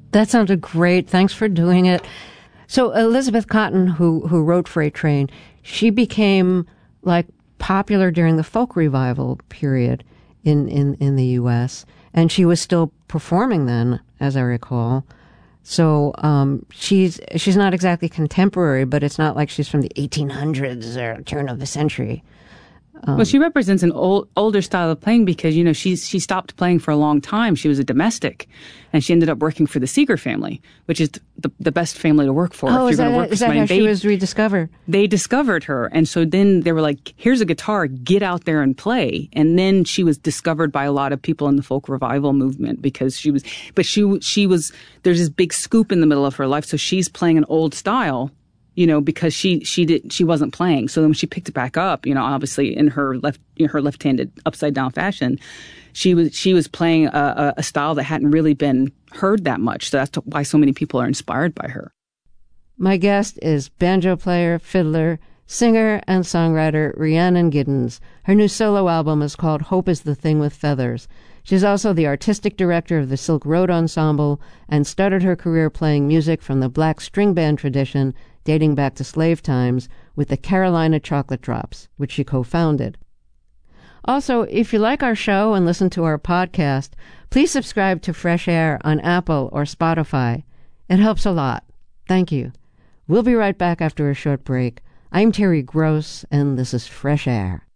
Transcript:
That sounded great. Thanks for doing it. So Elizabeth Cotten, who wrote Freight Train, she became like popular during the folk revival period in the U.S., and she was still performing then, as I recall. So she's not exactly contemporary, but it's not like she's from the 1800s or turn of the century. Well, she represents an older style of playing because, you know, she stopped playing for a long time. She was a domestic, and she ended up working for the Seeger family, which is the best family to work for. Oh, is that how she was rediscovered? They discovered her, and so then they were like, here's a guitar, get out there and play. And then she was discovered by a lot of people in the folk revival movement because she was, there's this big scoop in the middle of her life, so she's playing an old style, you know, because she wasn't playing. So then when she picked it back up, you know, obviously in her left-handed upside down fashion, she was playing a style that hadn't really been heard that much. So that's why so many people are inspired by her. My guest is banjo player, fiddler, singer, and songwriter Rhiannon Giddens. Her new solo album is called Hope is the Thing with Feathers. She's also the artistic director of the Silk Road Ensemble and started her career playing music from the black string band tradition dating back to slave times with the Carolina Chocolate Drops, which she co-founded. Also, if you like our show and listen to our podcast, please subscribe to Fresh Air on Apple or Spotify. It helps a lot. Thank you. We'll be right back after a short break. I'm Terry Gross, and this is Fresh Air.